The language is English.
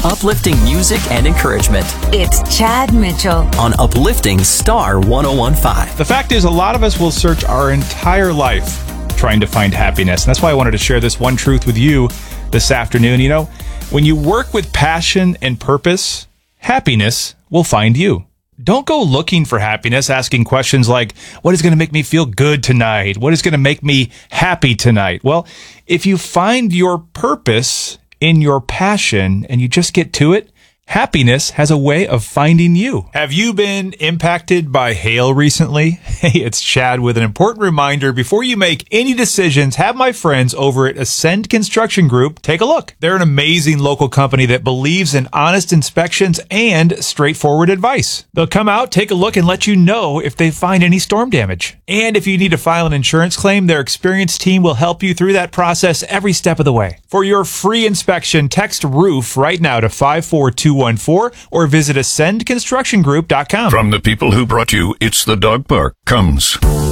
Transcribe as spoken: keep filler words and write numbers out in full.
uplifting music and encouragement. It's Chad Mitchell on Uplifting Star one oh one point five. The fact is, a lot of us will search our entire life trying to find happiness. And that's why I wanted to share this one truth with you this afternoon. You know, when you work with passion and purpose, happiness will find you. Don't go looking for happiness, asking questions like, what is going to make me feel good tonight? What is going to make me happy tonight? Well, if you find your purpose in your passion and you just get to it, happiness has a way of finding you. Have you been impacted by hail recently? Hey, it's Chad with an important reminder. Before you make any decisions, have my friends over at Ascend Construction Group take a look. They're an amazing local company that believes in honest inspections and straightforward advice. They'll come out, take a look, and let you know if they find any storm damage. And if you need to file an insurance claim, their experienced team will help you through that process every step of the way. For your free inspection, text ROOF right now to five four two one four or visit ascend construction group dot com. From the people who brought you It's the Dog Park comes